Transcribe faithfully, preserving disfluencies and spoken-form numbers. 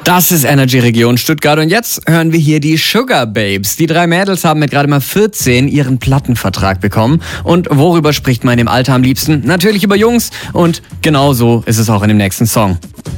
Das ist Energy Region Stuttgart und jetzt hören wir hier die Sugar Babes. Die drei Mädels haben mit gerade mal vierzehn ihren Plattenvertrag bekommen. Und worüber spricht man im Alter am liebsten? Natürlich über Jungs und genau so ist es auch in dem nächsten Song.